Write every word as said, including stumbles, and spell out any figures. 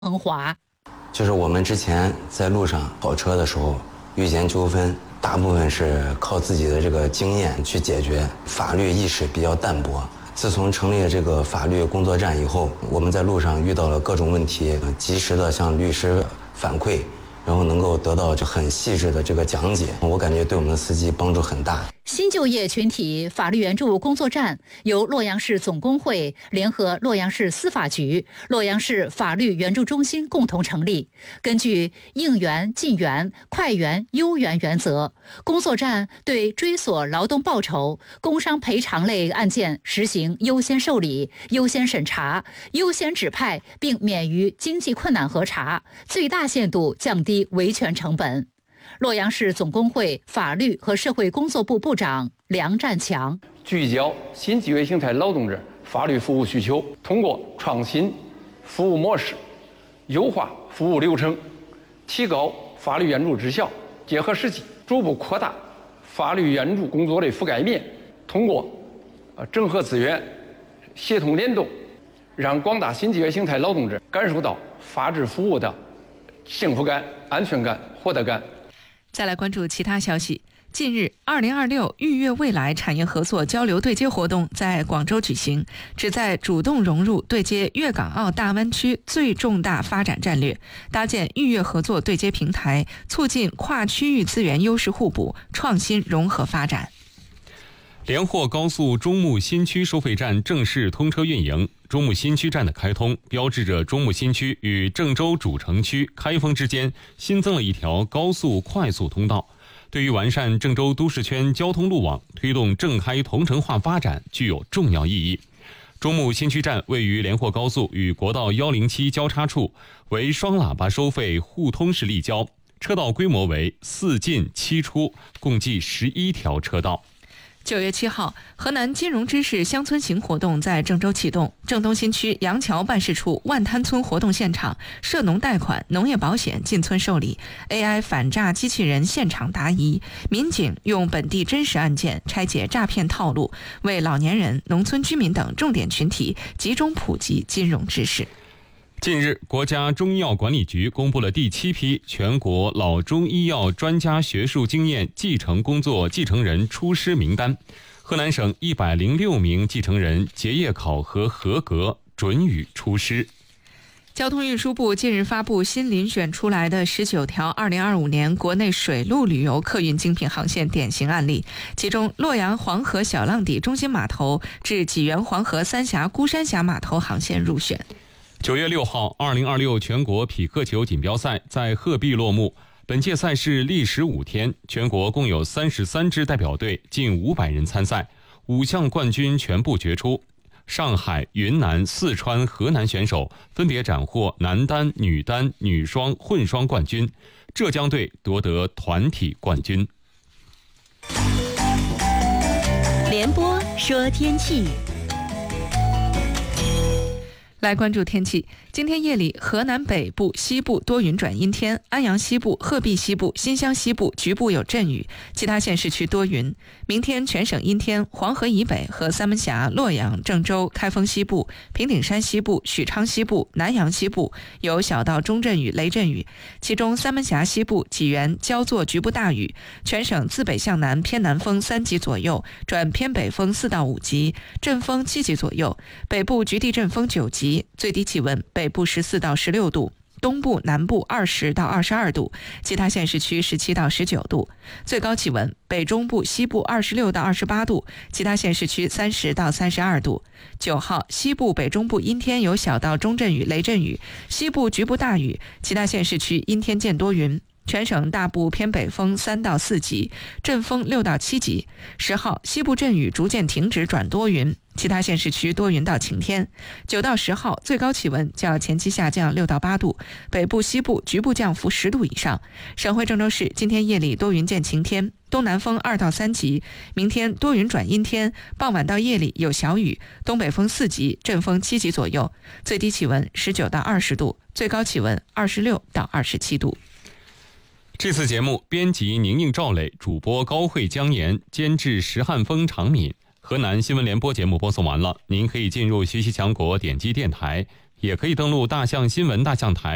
恒华。 就是我们之前在路上跑车的时候遇见纠纷，大部分是靠自己的这个经验去解决，法律意识比较淡薄。自从成立了这个法律工作站以后，我们在路上遇到了各种问题，及时的向律师反馈，然后能够得到就很细致的这个讲解，我感觉对我们的司机帮助很大。 新就业群体法律援助工作站由洛阳市总工会联合洛阳市司法局、洛阳市法律援助中心共同成立。根据应援、尽援、快援、优援原则，工作站对追索劳动报酬、工伤赔偿类案件实行优先受理、优先审查、优先指派，并免于经济困难核查，最大限度降低维权成本。洛阳市总工会法律和社会工作部部长梁占强聚焦新就业形态劳动者法律服务需求，通过创新服务模式，优化服务流程，提高法律援助质效，结合实际，逐步扩大法律援助工作的覆盖面，通过呃整合资源、协同联动，让广大新就业形态劳动者感受到法治服务的幸福感、安全感、获得感。 再来关注其他消息。近日，二零二六预悦未来产业合作交流对接活动在广州举行，旨在主动融入对接粤港澳大湾区最重大发展战略，搭建预粤合作对接平台，促进跨区域资源优势互补、创新融合发展。 连霍高速中牟新区收费站正式通车运营。中牟新区站的开通，标志着中牟新区与郑州主城区开封之间新增了一条高速快速通道，对于完善郑州都市圈交通路网、推动郑开同城化发展具有重要意义。中牟新区站位于连霍高速与国道一零七交叉处，为双喇叭收费互通式立交，车道规模为四进七出，共计十一条车道。 九月七号，河南金融知识乡村行活动在郑州启动。郑东新区杨桥办事处万滩村活动现场，涉农贷款、农业保险进村受理 ，A I 反诈机器人现场答疑，民警用本地真实案件拆解诈骗套路，为老年人、农村居民等重点群体集中普及金融知识。 近日，国家中医药管理局公布了第七批全国老中医药专家学术经验继承工作继承人出师名单。河南省一百零六名继承人结业考核合格，准予出师。 交通运输部近日发布新遴选出来的十九条二零二五年国内水陆旅游客运精品航线典型案例，其中洛阳黄河小浪底中心码头至济源黄河三峡孤山峡码头航线入选。 九月六号，二零二六全国匹克球锦标赛在鹤壁落幕。本届赛事历时五天，全国共有三十三支代表队，近五百人参赛，五项冠军全部决出。上海、云南、四川、河南选手分别斩获男单、女单、女双、混双冠军，浙江队夺得团体冠军。 联播说天气。 来关注天气。今天夜里，河南北部、西部多云转阴天，安阳西部、鹤壁西部、新乡西部局部有阵雨，其他县市区多云。明天全省阴天，黄河以北和三门峡、洛阳、郑州、开封西部、平顶山西部、许昌西部、南阳西部有小到中阵雨、雷阵雨，其中三门峡西部、济源、焦作局部大雨。全省自北向南偏南风三级左右，转偏北风四到五级，阵风七级左右，北部局地阵风九级，最低气温北部十四到十六度，东部、南部二十到二十二度，其他县市区十七到十九度。最高气温北中部、西部二十六到二十八度，其他县市区三十到三十二度。九号，西部、北中部阴天有小到中阵雨、雷阵雨，西部局部大雨，其他县市区阴天见多云。全省大部偏北风三到四级，阵风六到七级。十号，西部阵雨逐渐停止转多云，其他县市区多云到晴天。九到十号，最高气温较前期下降六到八度，北部、西部局部降幅十度以上。省会郑州市今天夜里多云见晴天，东南风二到三级，明天多云转阴天，傍晚到夜里有小雨，东北风四级，阵风七级左右，最低气温十九到二十度，最高气温二十六到二十七度。 这次节目编辑宁应赵磊，主播高慧江岩，监制石汉峰、常敏。河南新闻联播节目播送完了，您可以进入学习强国点击电台，也可以登录大象新闻大象台。